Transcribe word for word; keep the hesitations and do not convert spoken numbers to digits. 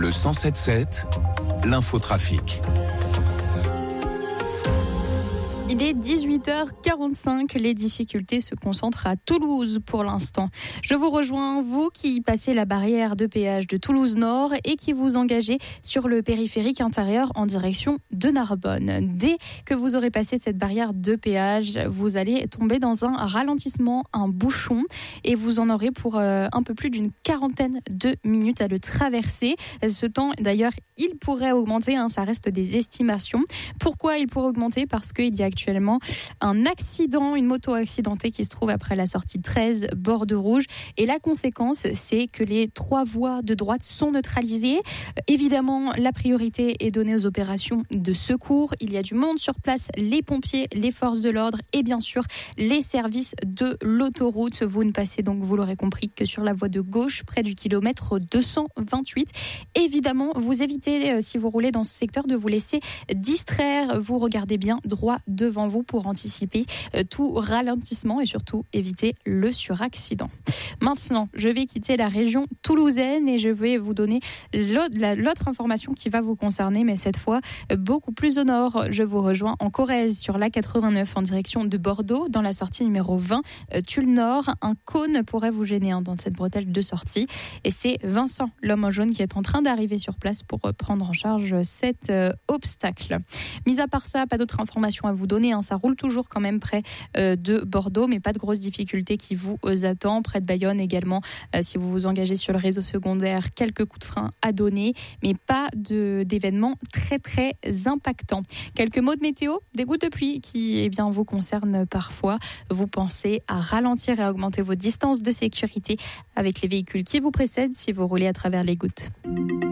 Le cent sept sept, l'infotrafic. Il est dix-huit heures quarante-cinq, les difficultés se concentrent à Toulouse pour l'instant. Je vous rejoins, vous qui passez la barrière de péage de Toulouse Nord et qui vous engagez sur le périphérique intérieur en direction de Narbonne. Dès que vous aurez passé cette barrière de péage, vous allez tomber dans un ralentissement, un bouchon, et vous en aurez pour euh, un peu plus d'une quarantaine de minutes à le traverser. Ce temps, d'ailleurs, il pourrait augmenter, hein, ça reste des estimations. Pourquoi il pourrait augmenter ? Parce qu'il y a actuellement un accident, une moto accidentée qui se trouve après la sortie treize, bord de Rouge. Et la conséquence, c'est que les trois voies de droite sont neutralisées. Évidemment, la priorité est donnée aux opérations de secours. Il y a du monde sur place, les pompiers, les forces de l'ordre et bien sûr les services de l'autoroute. Vous ne passez donc, vous l'aurez compris, que sur la voie de gauche, près du kilomètre deux cent vingt-huit. Évidemment, vous évitez, si vous roulez dans ce secteur, de vous laisser distraire. Vous regardez bien droit devant vous pour anticiper tout ralentissement et surtout éviter le suraccident. Maintenant, je vais quitter la région toulousaine et je vais vous donner l'autre information qui va vous concerner, mais cette fois beaucoup plus au nord. Je vous rejoins en Corrèze sur l'A quatre-vingt-neuf en direction de Bordeaux, dans la sortie numéro vingt, Tulle Nord. Un cône pourrait vous gêner hein, dans cette bretelle de sortie. Et c'est Vincent, l'homme en jaune, qui est en train d'arriver sur place pour prendre en charge cet euh, obstacle. Mis à part ça, pas d'autres informations à vous donner. Hein. Ça roule toujours quand même près euh, de Bordeaux, mais pas de grosses difficultés qui vous euh, attendent. Près de Bayonne également, euh, si vous vous engagez sur le réseau secondaire, quelques coups de frein à donner, mais pas de, d'événements très très impactants. Quelques mots de météo, des gouttes de pluie qui eh bien, vous concernent parfois. Vous pensez à ralentir et à augmenter vos distances de sécurité avec les véhicules qui vous précèdent si vous roulez à travers les gouttes.